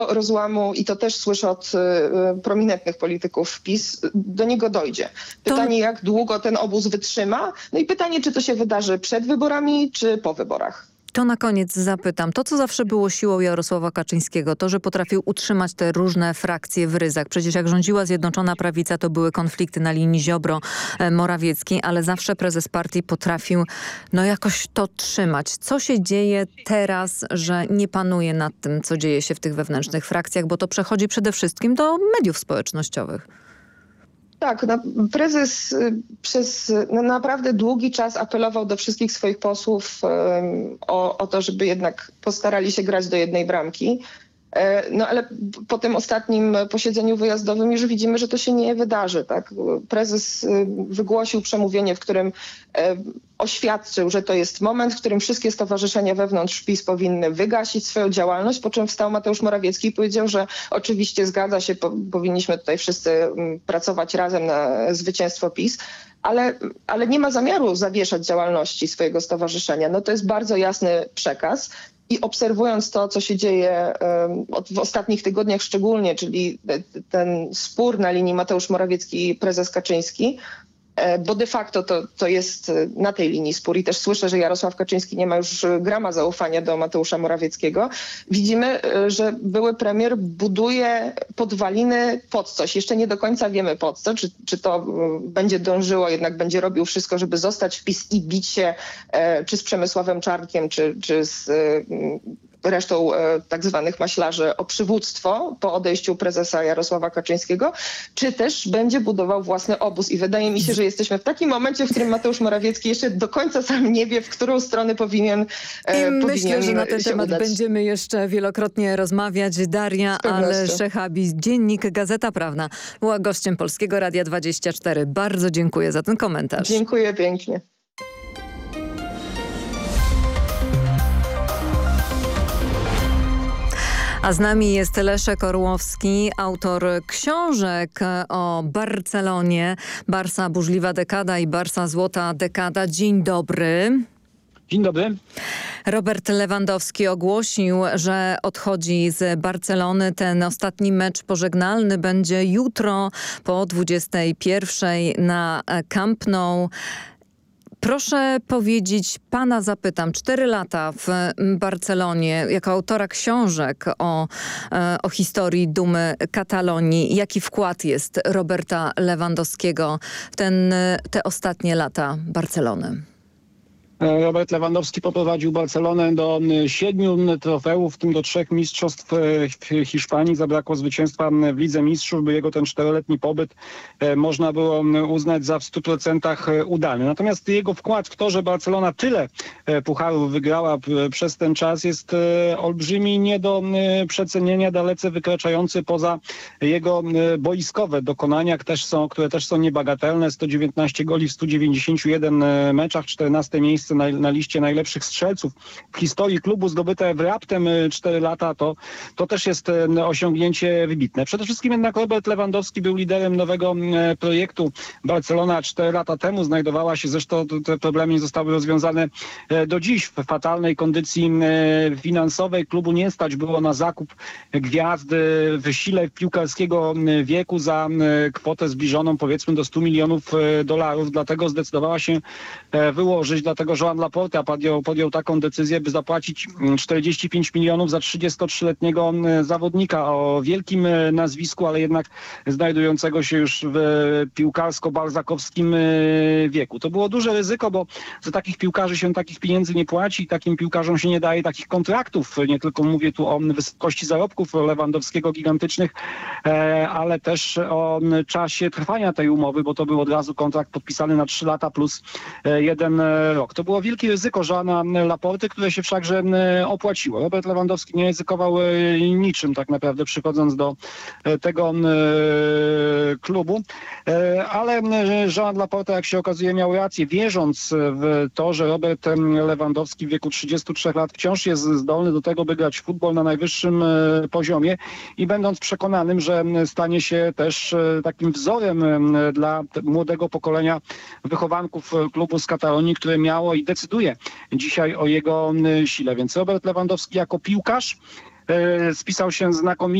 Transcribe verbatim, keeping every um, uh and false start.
rozłamu, i to też słyszę od y, prominentnych polityków PiS, do niego dojdzie. Pytanie, to... jak długo ten obóz wytrzyma, no i pytanie, czy to się wydarzy przed wyborami, czy po wyborach. To na koniec zapytam. To, co zawsze było siłą Jarosława Kaczyńskiego, to, że potrafił utrzymać te różne frakcje w ryzach. Przecież jak rządziła Zjednoczona Prawica, to były konflikty na linii Ziobro-Morawiecki, ale zawsze prezes partii potrafił no jakoś to trzymać. Co się dzieje teraz, że nie panuje nad tym, co dzieje się w tych wewnętrznych frakcjach, bo to przechodzi przede wszystkim do mediów społecznościowych. Tak, no, prezes przez no, naprawdę długi czas apelował do wszystkich swoich posłów um, o, o to, żeby jednak postarali się grać do jednej bramki. E, no ale po tym ostatnim posiedzeniu wyjazdowym już widzimy, że to się nie wydarzy. Tak? Prezes wygłosił przemówienie, w którym e, oświadczył, że to jest moment, w którym wszystkie stowarzyszenia wewnątrz PiS powinny wygasić swoją działalność, po czym wstał Mateusz Morawiecki i powiedział, że oczywiście zgadza się, po, powinniśmy tutaj wszyscy m, pracować razem na zwycięstwo PiS, ale, ale nie ma zamiaru zawieszać działalności swojego stowarzyszenia. No to jest bardzo jasny przekaz. I obserwując to, co się dzieje um, od, w ostatnich tygodniach szczególnie, czyli te, ten spór na linii Mateusz Morawiecki i prezes Kaczyński, e, bo de facto to, to jest na tej linii spór i też słyszę, że Jarosław Kaczyński nie ma już grama zaufania do Mateusza Morawieckiego. Widzimy, że były premier buduje podwaliny pod coś. Jeszcze nie do końca wiemy pod co, czy, czy to będzie dążyło, jednak będzie robił wszystko, żeby zostać w PiS i bić się e, czy z Przemysławem Czarnkiem, czy, czy z e, resztą e, tak zwanych maślarzy o przywództwo po odejściu prezesa Jarosława Kaczyńskiego, czy też będzie budował własny obóz. I wydaje mi się, że jesteśmy w takim momencie, w którym Mateusz Morawiecki jeszcze do końca sam nie wie, w którą stronę powinien e, I powinien myślę, że na ten temat udać. będziemy jeszcze wielokrotnie rozmawiać. Daria Al-Shehabi, Dziennik Gazeta Prawna, była gościem Polskiego Radia dwadzieścia cztery. Bardzo dziękuję za ten komentarz. Dziękuję pięknie. A z nami jest Leszek Orłowski, autor książek o Barcelonie, Barsa burzliwa dekada i Barsa złota dekada. Dzień dobry. Dzień dobry. Robert Lewandowski ogłosił, że odchodzi z Barcelony. Ten ostatni mecz pożegnalny będzie jutro po dwudziestej pierwszej na Camp Nou. Proszę powiedzieć, pana zapytam, cztery lata w Barcelonie jako autora książek o, o historii dumy Katalonii. Jaki wkład jest Roberta Lewandowskiego w ten, te ostatnie lata Barcelony? Robert Lewandowski poprowadził Barcelonę do siedmiu trofeów, w tym do trzech mistrzostw w Hiszpanii. Zabrakło zwycięstwa w Lidze Mistrzów, by jego ten czteroletni pobyt można było uznać za w stu procentach udany. Natomiast jego wkład w to, że Barcelona tyle pucharów wygrała przez ten czas, jest olbrzymi, nie do przecenienia, dalece wykraczający poza jego boiskowe dokonania, też są, które też są niebagatelne. sto dziewiętnaście goli w stu dziewięćdziesięciu jeden meczach, czternaste miejsce Na, na liście najlepszych strzelców w historii klubu, zdobyte w raptem cztery lata, to, to też jest osiągnięcie wybitne. Przede wszystkim jednak Robert Lewandowski był liderem nowego projektu. Barcelona cztery lata temu znajdowała się, zresztą te problemy nie zostały rozwiązane do dziś, w fatalnej kondycji finansowej. Klubu nie stać było na zakup gwiazdy w sile piłkarskiego wieku za kwotę zbliżoną powiedzmy do stu milionów dolarów. Dlatego zdecydowała się wyłożyć, dlatego Joan Laporta podjął, podjął taką decyzję, by zapłacić czterdzieści pięć milionów za trzydziestotrzyletniego zawodnika o wielkim nazwisku, ale jednak znajdującego się już w piłkarsko-balzakowskim wieku. To było duże ryzyko, bo za takich piłkarzy się takich pieniędzy nie płaci, takim piłkarzom się nie daje takich kontraktów. Nie tylko mówię tu o wysokości zarobków Lewandowskiego gigantycznych, ale też o czasie trwania tej umowy, bo to był od razu kontrakt podpisany na trzy lata plus jeden rok. To było wielkie ryzyko Joana Laporty, które się wszakże opłaciło. Robert Lewandowski nie ryzykował niczym tak naprawdę przychodząc do tego klubu, ale Joan Laporta, jak się okazuje, miał rację, wierząc w to, że Robert Lewandowski w wieku trzydziestu trzech lat wciąż jest zdolny do tego, by grać w futbol na najwyższym poziomie i będąc przekonanym, że stanie się też takim wzorem dla młodego pokolenia wychowanków klubu z Katalonii, które miało i decyduje dzisiaj o jego sile. Więc Robert Lewandowski jako piłkarz spisał się znakomicie.